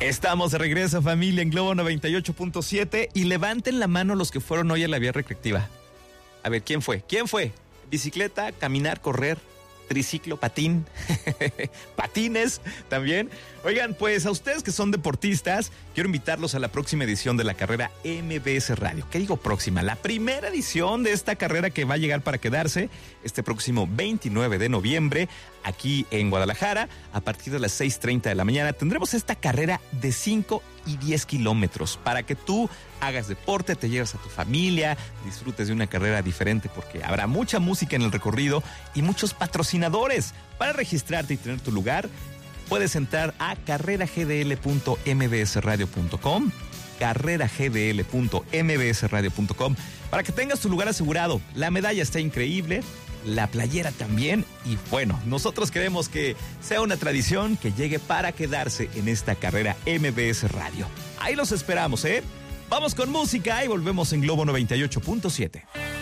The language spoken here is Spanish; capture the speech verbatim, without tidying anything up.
Estamos de regreso, familia, en Globo noventa y ocho punto siete, y levanten la mano los que fueron hoy a la vía recreativa. A ver, ¿quién fue? ¿Quién fue? Bicicleta, caminar, correr, triciclo, patín, patines también. Oigan, pues a ustedes que son deportistas, quiero invitarlos a la próxima edición de la carrera M B S Radio. ¿Qué digo próxima? La primera edición de esta carrera que va a llegar para quedarse este próximo veintinueve de noviembre aquí en Guadalajara. A partir de las seis treinta de la mañana tendremos esta carrera de cinco y diez kilómetros para que tú hagas deporte, te lleves a tu familia, disfrutes de una carrera diferente porque habrá mucha música en el recorrido y muchos patrocinadores. Para registrarte y tener tu lugar, puedes entrar a carrera g d l punto m b s radio punto com, carrera g d l punto m b s radio punto com, para que tengas tu lugar asegurado. La medalla está increíble, la playera también, y bueno, nosotros queremos que sea una tradición que llegue para quedarse en esta carrera M B S Radio. Ahí los esperamos, ¿eh? Vamos con música y volvemos en Globo noventa y ocho punto siete.